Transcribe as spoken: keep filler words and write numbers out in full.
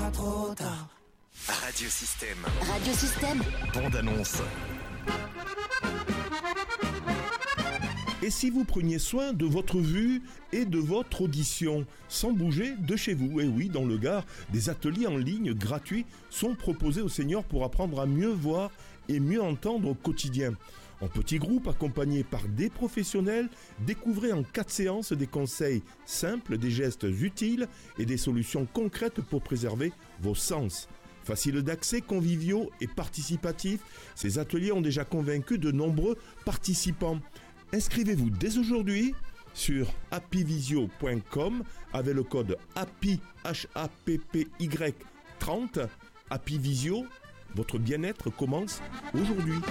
pas trop tard. Radiosystème. Radiosystème. Bande-annonce. Et si vous preniez soin de votre vue et de votre audition, sans bouger de chez vous? Et oui, dans le Gard, des ateliers en ligne gratuits sont proposés aux seniors pour apprendre à mieux voir et mieux entendre au quotidien. En petits groupes, accompagnés par des professionnels, découvrez en quatre séances des conseils simples, des gestes utiles et des solutions concrètes pour préserver vos sens. Facile d'accès, conviviaux et participatifs, ces ateliers ont déjà convaincu de nombreux participants. Inscrivez-vous dès aujourd'hui sur happy visio point com avec le code HAPPY, H A P P Y trente. Happy Visio, votre bien-être commence aujourd'hui.